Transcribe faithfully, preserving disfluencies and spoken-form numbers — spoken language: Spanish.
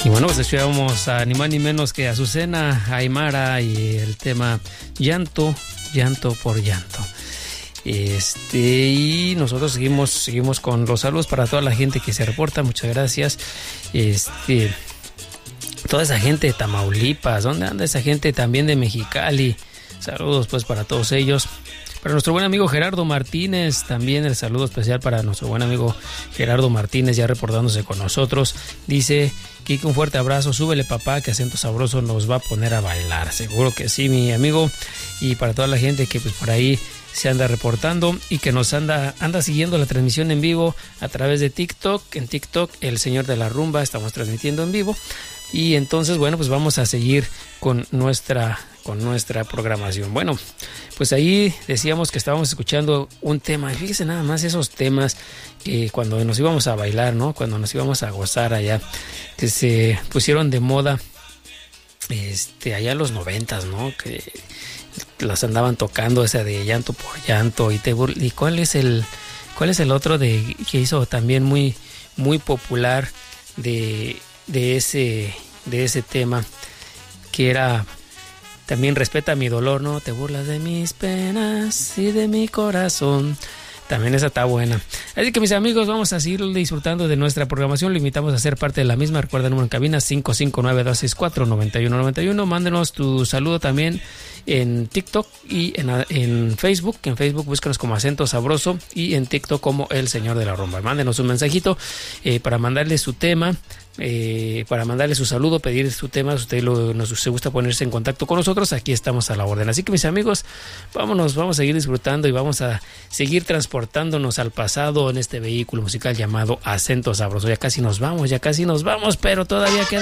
Y bueno, pues escuchamos a ni más ni menos que a Azucena, Aymara y el tema Llanto, Llanto por Llanto. Este, y nosotros seguimos, seguimos con los saludos para toda la gente que se reporta, muchas gracias. Este, toda esa gente de Tamaulipas, ¿dónde anda esa gente también de Mexicali? Saludos pues para todos ellos. Para nuestro buen amigo Gerardo Martínez, también el saludo especial para nuestro buen amigo Gerardo Martínez, ya reportándose con nosotros. Dice: Kike, un fuerte abrazo, súbele papá, que Acento Sabroso nos va a poner a bailar. Seguro que sí, mi amigo. Y para toda la gente que pues por ahí se anda reportando y que nos anda, anda siguiendo la transmisión en vivo a través de TikTok. En TikTok, El Señor de la Rumba, estamos transmitiendo en vivo. Y entonces, bueno, pues vamos a seguir con nuestra, con nuestra programación. Bueno, pues ahí decíamos que estábamos escuchando un tema. Y fíjese nada más esos temas que cuando nos íbamos a bailar, ¿no? Cuando nos íbamos a gozar allá, que se pusieron de moda este, allá en los noventas, ¿no? Que las andaban tocando, esa de Llanto por Llanto. Y, te, y cuál es el cuál es el otro de que hizo también muy, muy popular de... de ese de ese tema, que era también Respeta mi dolor, ¿no? Te burlas de mis penas y de mi corazón. También esa está buena. Así que mis amigos, vamos a seguir disfrutando de nuestra programación. Lo invitamos a ser parte de la misma. Recuerda el número en cabina cinco cinco nueve, dos seis cuatro, nueve uno nueve uno. Mándenos tu saludo también en TikTok y en, en Facebook. En Facebook búscanos como Acento Sabroso y en TikTok como El Señor de la Rumba. Mándenos un mensajito eh, para mandarle su tema, eh, para mandarle su saludo, pedir su tema. Si usted lo, nos se gusta ponerse en contacto con nosotros, aquí estamos a la orden. Así que mis amigos, vámonos, vamos a seguir disfrutando y vamos a seguir transportándonos al pasado en este vehículo musical llamado Acento Sabroso. Ya casi nos vamos, ya casi nos vamos, pero todavía queda